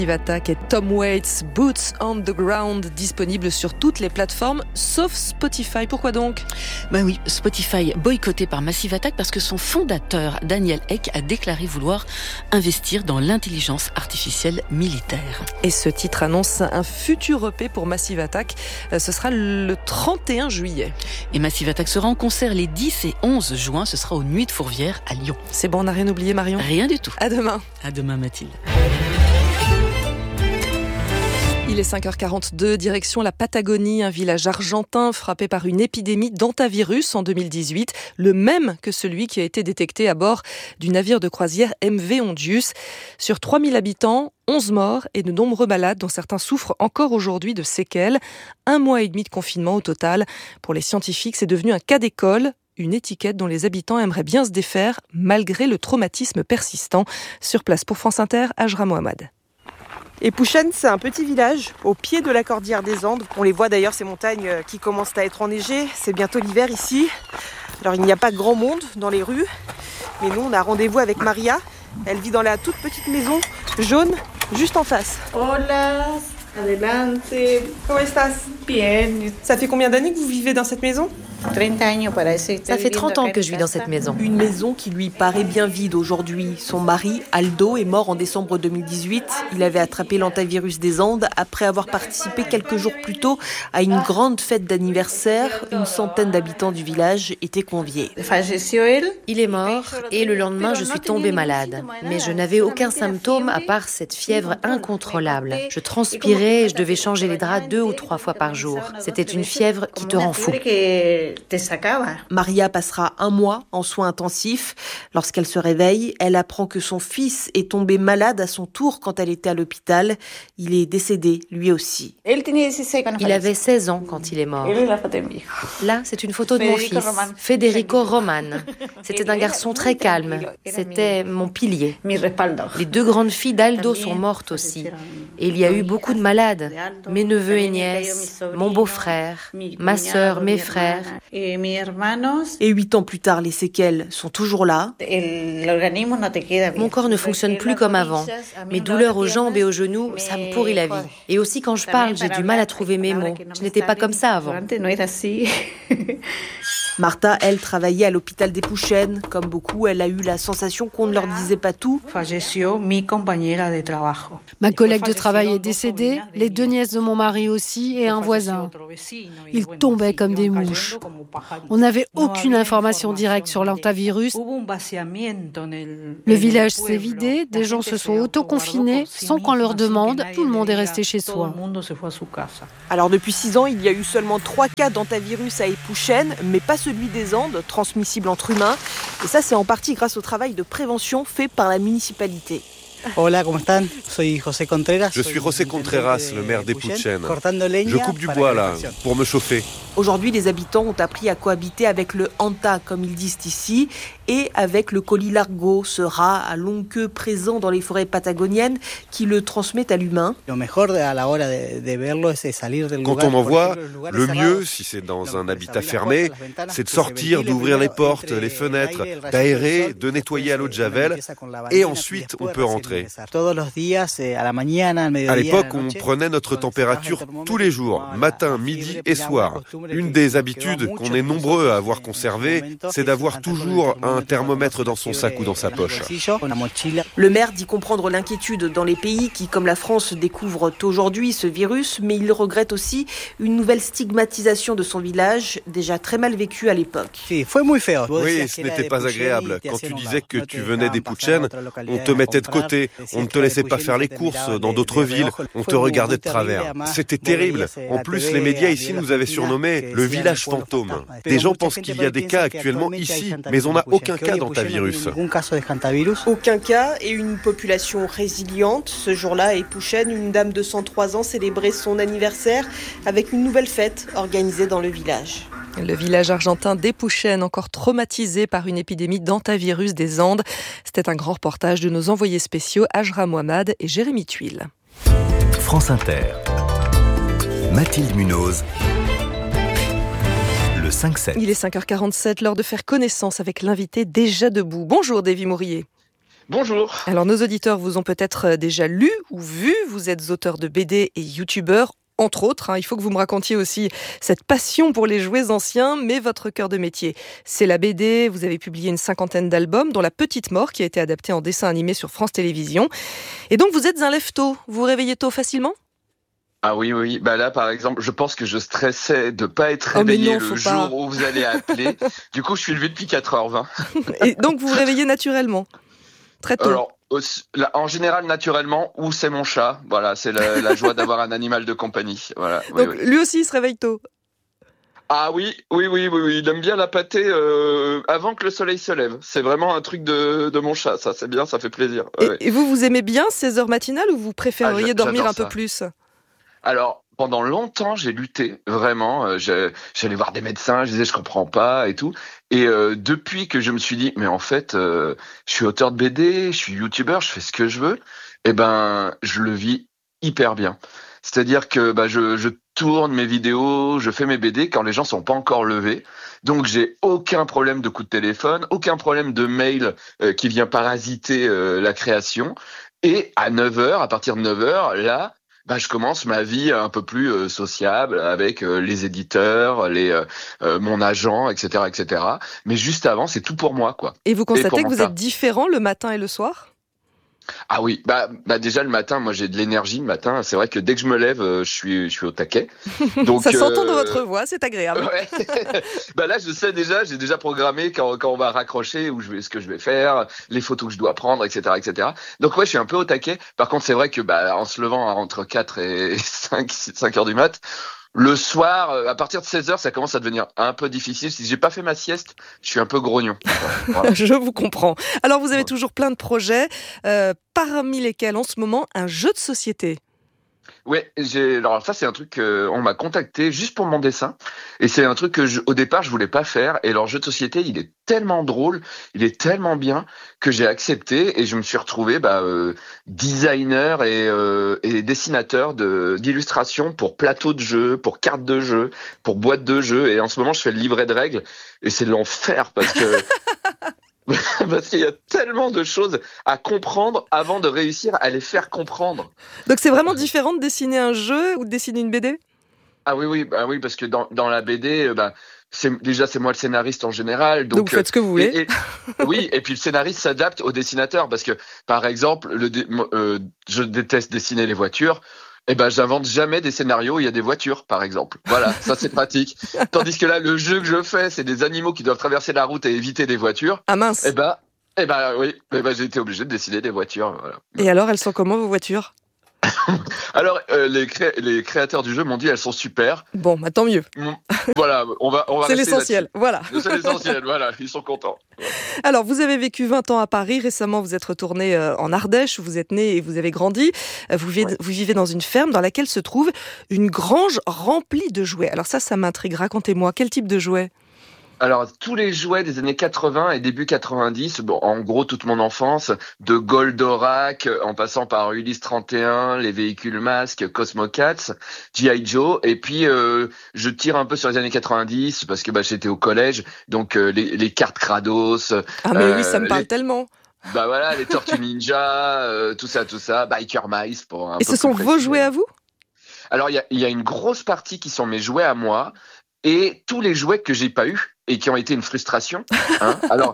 Attack et Tom Waits, Boots on the Ground, disponible sur toutes les plateformes sauf Spotify. Pourquoi donc ? Ben oui, Spotify boycotté par Massive Attack parce que son fondateur Daniel Ek a déclaré vouloir investir dans l'intelligence artificielle militaire. Et ce titre annonce un futur EP pour Massive Attack. Ce sera le 31 juillet. Et Massive Attack sera en concert les 10 et 11 juin. Ce sera aux Nuits de Fourvière à Lyon. C'est bon, on n'a rien oublié, Marion ? Rien du tout. À demain. À demain, Mathilde. Il est 5h42, direction la Patagonie, un village argentin frappé par une épidémie d'hantavirus en 2018, le même que celui qui a été détecté à bord du navire de croisière MV Hondius. Sur 3000 habitants, 11 morts et de nombreux malades dont certains souffrent encore aujourd'hui de séquelles. 1 mois et demi de confinement au total. Pour les scientifiques, c'est devenu un cas d'école. Une étiquette dont les habitants aimeraient bien se défaire malgré le traumatisme persistant. Sur place pour France Inter, Ajra Mohamed. Et Pouchen, c'est un petit village au pied de la cordillère des Andes. On les voit d'ailleurs, ces montagnes qui commencent à être enneigées. C'est bientôt l'hiver ici. Alors il n'y a pas grand monde dans les rues. Mais nous, on a rendez-vous avec Maria. Elle vit dans la toute petite maison jaune, juste en face. Hola, adelante. Comment estás? Bien. Ça fait combien d'années que vous vivez dans cette maison? 30 años parece. Ça fait 30 ans que je vis dans cette maison. Une maison qui lui paraît bien vide aujourd'hui. Son mari, Aldo, est mort en décembre 2018. Il avait attrapé l'hantavirus des Andes après avoir participé quelques jours plus tôt à une grande fête d'anniversaire. Une centaine d'habitants du village étaient conviés. Il est mort et le lendemain, je suis tombée malade. Mais je n'avais aucun symptôme à part cette fièvre incontrôlable. Je transpirais et je devais changer les draps 2 ou 3 fois par jour. C'était une fièvre qui te rend fou. Maria passera 1 mois en soins intensifs. Lorsqu'elle se réveille, elle apprend que son fils est tombé malade à son tour quand elle était à l'hôpital. Il est décédé, lui aussi. Il avait 16 ans quand il est mort. Là, c'est une photo de mon fils, Federico Roman. C'était un garçon très calme. C'était mon pilier. Les 2 grandes filles d'Aldo sont mortes aussi. Et il y a eu beaucoup de malades. Mes neveux et nièces, mon beau-frère, ma sœur, mes frères. Et 8 ans plus tard, les séquelles sont toujours là. Mon corps ne fonctionne plus comme avant. Mes douleurs aux jambes et aux genoux, ça me pourrit la vie. Et aussi quand je parle, j'ai du mal à trouver mes mots. Je n'étais pas comme ça avant. Martha, elle, travaillait à l'hôpital des Pouchen. Comme beaucoup, elle a eu la sensation qu'on ne leur disait pas tout. Ma collègue de travail est décédée, les 2 nièces de mon mari aussi et un voisin. Ils tombaient comme des mouches. On n'avait aucune information directe sur l'hantavirus. Le village s'est vidé, des gens se sont autoconfinés sans qu'on leur demande, tout le monde est resté chez soi. Alors depuis 6 ans, il y a eu seulement 3 cas d'hantavirus à Pouchen, mais pas celui des Andes, transmissible entre humains. Et ça, c'est en partie grâce au travail de prévention fait par la municipalité. Hola, ¿cómo están? Soy José Contreras. Je suis José Contreras, le maire des Pouchen. Je coupe du bois là, pour me chauffer. Aujourd'hui, les habitants ont appris à cohabiter avec le hanta, comme ils disent ici, et avec le colilargo, ce rat à longue queue présent dans les forêts patagoniennes qui le transmet à l'humain. Quand on en voit, le mieux, si c'est dans un habitat fermé, c'est de sortir, d'ouvrir les portes, les fenêtres, d'aérer, de nettoyer à l'eau de javel, et ensuite on peut rentrer. À l'époque, on prenait notre température tous les jours, matin, midi et soir. Une des habitudes qu'on est nombreux à avoir conservées, c'est d'avoir toujours un thermomètre dans son sac ou dans sa poche. Le maire dit comprendre l'inquiétude dans les pays qui, comme la France, découvrent aujourd'hui ce virus, mais il regrette aussi une nouvelle stigmatisation de son village, déjà très mal vécu à l'époque. Oui, ce n'était pas agréable. Quand tu disais que tu venais des Pouchen, on te mettait de côté, on ne te laissait pas faire les courses dans d'autres villes, on te regardait de travers. C'était terrible. En plus, les médias ici nous avaient surnommé le village fantôme. Des gens pensent qu'il y a des cas actuellement ici, mais on n'a aucun cas d'hantavirus. Aucun cas et une population résiliente. Ce jour-là, à Pouchen, une dame de 103 ans célébrait son anniversaire avec une nouvelle fête organisée dans le village. Le village argentin des Pouchen, encore traumatisé par une épidémie d'hantavirus des Andes. C'était un grand reportage de nos envoyés spéciaux Ajra Mohamed et Jérémy Tuile. France Inter. Mathilde Munoz. Le 5-7. Il est 5h47, l'heure de faire connaissance avec l'invité déjà debout. Bonjour Davy Mourier. Bonjour. Alors nos auditeurs vous ont peut-être déjà lu ou vu, vous êtes auteur de BD et youtubeur. Entre autres, il faut que vous me racontiez aussi cette passion pour les jouets anciens, mais votre cœur de métier, c'est la BD. Vous avez publié une 50aine d'albums, dont La Petite Mort, qui a été adaptée en dessin animé sur France Télévisions. Et donc, vous êtes un lève-tôt. Vous vous réveillez tôt facilement ? Ah oui. Bah là, par exemple, je pense que je stressais de pas être réveillé le jour où vous allez appeler. Du coup, je suis levé depuis 4h20. Et donc, vous vous réveillez naturellement ? Très tôt. Alors, en général, naturellement, ou c'est mon chat. Voilà, c'est la joie d'avoir un animal de compagnie. Voilà. Donc, lui aussi, il se réveille tôt. Ah oui. Il aime bien la pâtée avant que le soleil se lève. C'est vraiment un truc de mon chat. Ça, c'est bien, ça fait plaisir. Et vous aimez bien ces heures matinales ou vous préféreriez dormir un peu plus ? Alors, pendant longtemps, j'ai lutté, vraiment. J'allais voir des médecins, je disais je comprends pas et tout. Et depuis que je me suis dit, mais en fait, je suis auteur de BD, je suis youtubeur, je fais ce que je veux, je le vis hyper bien. C'est-à-dire que je tourne mes vidéos, je fais mes BD quand les gens sont pas encore levés. Donc, j'ai aucun problème de coup de téléphone, aucun problème de mail qui vient parasiter la création. Et à 9h, à partir de 9h, là, je commence ma vie un peu plus sociable avec les éditeurs, mon agent, etc., etc. Mais juste avant, c'est tout pour moi, quoi. Et vous constatez que vous êtes différent le matin et le soir ? Ah oui, déjà le matin, moi j'ai de l'énergie le matin. C'est vrai que dès que je me lève, je suis au taquet. Donc ça s'entend dans votre voix, c'est agréable. Ouais. Là, je sais déjà, j'ai déjà programmé quand on va raccrocher ce que je vais faire, les photos que je dois prendre, etc., etc. Donc ouais, je suis un peu au taquet. Par contre, c'est vrai que en se levant entre 4 et 5 heures du mat. Le soir, à partir de 16h, ça commence à devenir un peu difficile. Si j'ai pas fait ma sieste, je suis un peu grognon. Voilà. Je vous comprends. Alors, vous avez toujours plein de projets, parmi lesquels, en ce moment, un jeu de société. Ouais, alors ça c'est un truc on m'a contacté juste pour mon dessin et c'est un truc que au départ je voulais pas faire et leur jeu de société il est tellement drôle, il est tellement bien que j'ai accepté et je me suis retrouvé designer et dessinateur d'illustrations pour plateaux de jeu, pour cartes de jeu, pour boîtes de jeu et en ce moment je fais le livret de règles et c'est l'enfer parce que parce qu'il y a tellement de choses à comprendre avant de réussir à les faire comprendre. Donc c'est vraiment différent de dessiner un jeu ou de dessiner une BD ? Ah oui, parce que dans la BD, c'est moi le scénariste en général. Donc vous faites ce que vous voulez. Oui, et puis le scénariste s'adapte au dessinateur parce que, par exemple, je déteste dessiner les voitures. J'invente jamais des scénarios où il y a des voitures, par exemple. Voilà, ça c'est pratique. Tandis que là, le jeu que je fais, c'est des animaux qui doivent traverser la route et éviter des voitures. Ah mince. J'ai été obligé de dessiner des voitures. Voilà. Et alors, elles sont comment vos voitures ? Alors, les créateurs du jeu m'ont dit elles sont super. Bon, tant mieux. Voilà, on va c'est l'essentiel, voilà. C'est l'essentiel, voilà, ils sont contents. Voilà. Alors, vous avez vécu 20 ans à Paris. Récemment, vous êtes retourné en Ardèche, où vous êtes né et vous avez grandi. Vous vivez dans une ferme dans laquelle se trouve une grange remplie de jouets. Alors ça m'intrigue. Racontez-moi, quel type de jouets ? Alors, tous les jouets des années 80 et début 90, en gros, toute mon enfance, de Goldorak, en passant par Ulysse 31, les véhicules masques, Cosmocats, G.I. Joe, et puis je tire un peu sur les années 90, parce que j'étais au collège, donc les cartes Kratos. Ah mais oui, ça me parle tellement. Les Tortues Ninja, tout ça, Biker Mice, pour un peu. Et ce sont vos jouets à vous ? Alors, il y a une grosse partie qui sont mes jouets à moi, et tous les jouets que j'ai pas eu et qui ont été une frustration. Alors,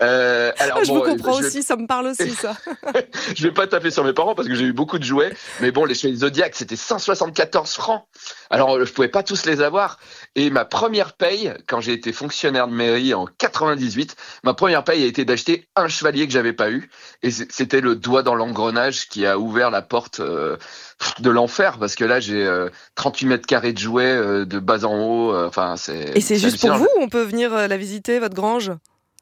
je vous comprends aussi, ça me parle aussi, ça. Je vais pas taper sur mes parents parce que j'ai eu beaucoup de jouets, mais bon, les Chevaliers Zodiac, c'était 174 francs. Alors, je pouvais pas tous les avoir. Et ma première paye, quand j'ai été fonctionnaire de mairie en 98, ma première paye a été d'acheter un chevalier que j'avais pas eu. Et c'était le doigt dans l'engrenage qui a ouvert la porte de l'enfer, parce que là, j'ai 38 mètres carrés de jouets de bas en haut. Et c'est juste pour vous ou on peut venir la visiter, votre grange ?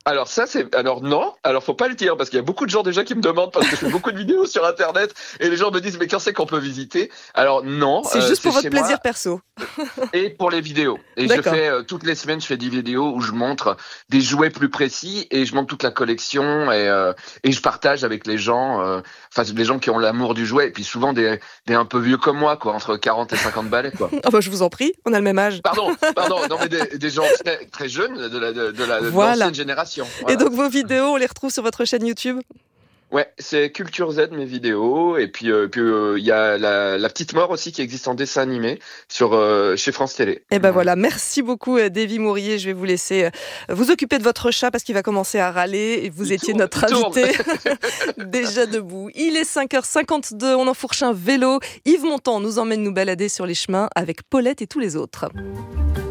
Alors non, faut pas le dire parce qu'il y a beaucoup de gens déjà qui me demandent parce que je fais beaucoup de vidéos sur internet et les gens me disent mais quand c'est qu'on peut visiter ? Alors non, c'est juste pour votre plaisir perso. Et pour les vidéos. Et D'accord. Je fais toutes les semaines, je fais des vidéos où je montre des jouets plus précis et je montre toute la collection et je partage avec les gens, les gens qui ont l'amour du jouet et puis souvent des un peu vieux comme moi quoi, entre 40 et 50 balais quoi. Je vous en prie, on a le même âge. Pardon, non mais des gens très très jeunes de voilà. l'ancienne génération. Voilà. Et donc vos vidéos, on les retrouve sur votre chaîne YouTube ? Ouais, c'est Culture Z, mes vidéos. Et puis il y a la petite mort aussi qui existe en dessin animé chez France Télé. Et ben voilà, merci beaucoup Davy Mourier. Je vais vous laisser vous occuper de votre chat parce qu'il va commencer à râler. Et vous étiez notre invité déjà debout. Il est 5h52, on enfourche un vélo. Yves Montand nous emmène nous balader sur les chemins avec Paulette et tous les autres.